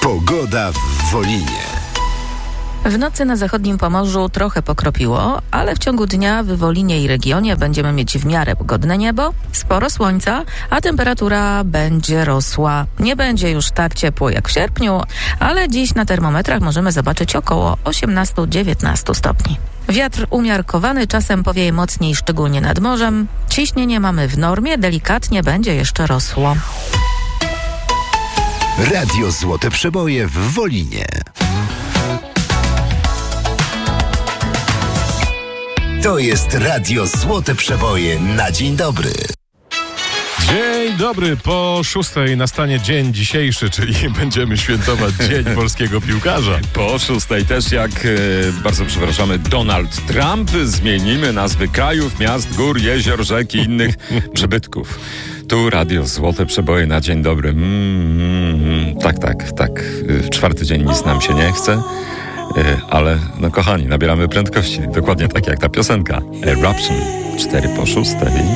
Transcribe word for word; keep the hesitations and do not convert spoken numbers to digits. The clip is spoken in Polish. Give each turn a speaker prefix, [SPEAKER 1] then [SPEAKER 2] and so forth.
[SPEAKER 1] Pogoda w Wolinie.
[SPEAKER 2] W nocy na zachodnim Pomorzu trochę pokropiło, ale w ciągu dnia w Wolinie i regionie będziemy mieć w miarę pogodne niebo, sporo słońca, a temperatura będzie rosła. Nie będzie już tak ciepło jak w sierpniu, ale dziś na termometrach możemy zobaczyć około osiemnaście do dziewiętnastu stopni. Wiatr umiarkowany, czasem powieje mocniej, szczególnie nad morzem. Ciśnienie mamy w normie, delikatnie będzie jeszcze rosło.
[SPEAKER 1] Radio Złote Przeboje w Wolinie. To jest Radio Złote Przeboje na dzień dobry.
[SPEAKER 3] Dzień dobry, po szóstej nastanie dzień dzisiejszy, czyli będziemy świętować Dzień Polskiego Piłkarza.
[SPEAKER 4] Po szóstej też, jak e, bardzo przepraszamy, Donald Trump, zmienimy nazwy krajów, miast, gór, jezior, rzek i innych przybytków. Tu Radio Złote Przeboje na dzień dobry. Mm, mm, tak, tak, tak. W czwarty dzień nic nam się nie chce. Ale, no kochani, nabieramy prędkości. Dokładnie tak jak ta piosenka. Eruption. Cztery po szóstej.